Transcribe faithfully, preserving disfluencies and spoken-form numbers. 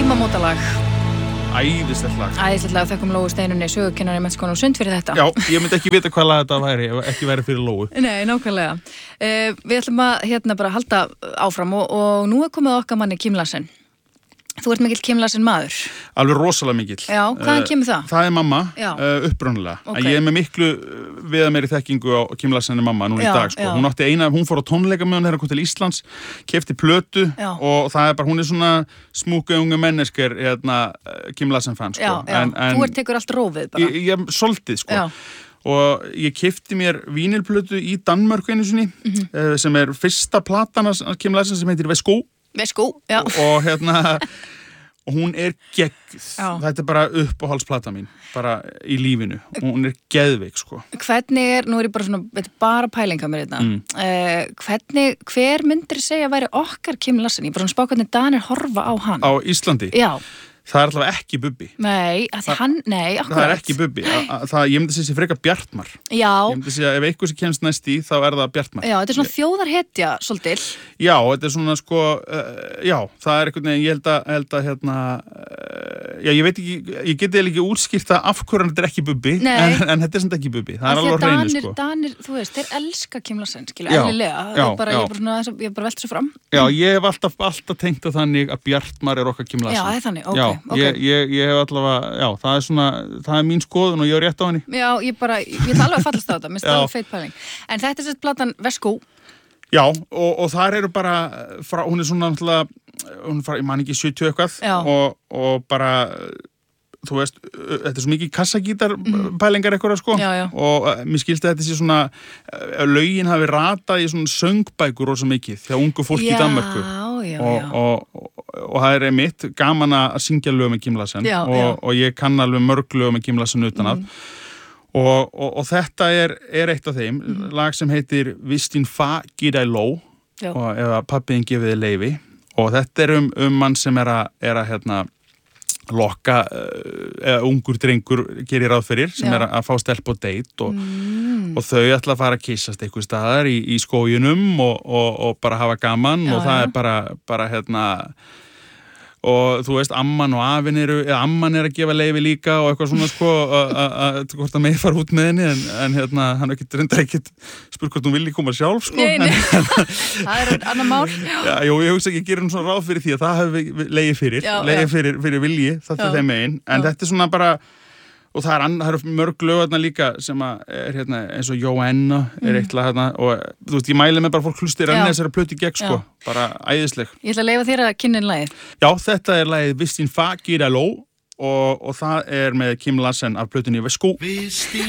Tímamótalag. Æðislegt lag. Æðislegt lag, þakkum Lóu Steinunni, sögukennari í Menntaskólanum Sund fyrir þetta. Já, ég myndi ekki vita hvað lag þetta væri, ef ekki væri fyrir Lóu. Nei, nákvæmlega. Uh, við ætlum að hérna bara halda áfram og, og nú er komið okkar manni Kim Larsen. Þú ert mikill Kim Larsen maður. Alveg rosalega mikill. Já, hvaðan kemur það? Það er mamma, Já. uh, upprunalega. Okay. Ég er með miklu viða meiri þekkingu á Kim Larsen mamma núna Já, í dag, sko. já. Hún átti eina, hún fór á tónleika með hún þegar hún kom til Íslands, keypti plötu Já. og það er bara, hún er svona smúka unga mennesker, hérna, Kim Larsen fan, sko. Já, já. En, en, Þú ert tekur allt rófið bara. Ég, ég soldið, sko. Já. Og ég keypti mér vínilplötu í Danmörku einu sinni, mm-hmm. sem er fyrsta platan af Kim Larsen sem heitir Værsgo. Værsgo, já. Og, og hérna... og hún er geggð. Já. Þetta er bara uppáhaldsplata mín, bara í lífinu. Hún er geðveik, sko. Hvernig er, nú er ég bara svona, þetta er bara pælinga mér þetta, mm. uh, hvernig, hver myndir segja að væri okkar Kim Larsen? Ég bara svona spá hvernig Danir horfa á hann. Á Íslandi? Já. Það er allavega ekki Bubbi. Nei, að því hann, nei, akkurat. Það er ekki Bubbi. Það, ég myndi segja sér frekar Bjartmar. Já. Ég myndi segja ef eitthvað sem kemst næst í, þá er það Bjartmar. Já, þetta er svona þjóðarhetja, svolítil. Já, þetta er svona sko, uh, já, það er einhvern veginn, ég held að, held að hérna, uh, já, ég veit ekki, ég geti ekki útskýrta af hverju þetta er ekki Bubbi, en, en þetta er samt ekki Bubbi. Það er alveg á hreinu, sko. Danir, þú veist, þeir elska Kim Larsen, skilja, Já, eðlilega. já, bara, já. Ég er bara svona, ég er bara velt svo fram. Já, ég hef alltaf, alltaf tengt að þannig að Bjartmar er okkar Kim Larsen. Já, það er þannig, ok, já, ok. Ég, ég, ég hef allavega, já, það er svona, það er mín skoðun og ég er rétt á henni. Já, ég bara, ég ætla alveg að fallast á þetta, minnst það alveg feit pæling. En þetta er sett platan Værsgo. Já, og, og þar eru bara, frá, hún er svona náttúrulega, hún er frá, ég man ekki sjötíu eitthvað og, og bara, þú veist, þetta er svo mikið kassagítar mm. pælingar eitthvað, sko. Já, já. Og uh, mér skilst að þetta sé svona, uh, lögin hafi ratað í svona söngbækur rosa mikið, þegar ungu fólk já, í Danmörku. Já, já, og, og, og, og það er einmitt gaman að syngja lög með Kim Larsen já, og, já. og ég kann alveg mörg lög með Kim Larsen utan að. Mm. Og, og, og þetta er, er eitt af þeim, mm. lag sem heitir Hvis din far giver dig lov, og eða pappiðin gefið þig leyfi, og þetta er um, um mann sem er að, er að hérna, lokka, eða ungur drengur gerir ráð fyrir, sem Já. er að fá stelp og date og, mm. og þau ætla að fara að kissast eitthvað staðar í, í skóginum og, og, og bara hafa gaman Já, og það ja. er bara, bara hérna, og þú veist, amman og afinn eru, eða amman er að gefa leyfi líka og eitthvað svona, sko, að hvort að megi fara út með henni, en, en hérna, hann ekkert reyndar ekkert spurt hvort hún vilji koma sjálf, sko. Nei, nei, það er annar mál. Já, jú, ég hugsa ekki, ég gerir hún svona ráð fyrir því að það hefur legið fyrir, legið fyrir, fyrir vilji, þetta er þeim einn, en já. þetta er svona bara, og það er, ann, það er mörg lög hérna líka sem að er hérna eins og Joanna er mm. eitthvað hérna og þú veist, ég mæli með bara fólk hlustir enn þessari plötu gegn, sko, bara æðisleg. Ég ætla að leyfa þér að kynna inn lagið. Já, þetta er lagið Hvis din far giver dig lov og, og það er með Kim Larsen af plötunni Værsgo.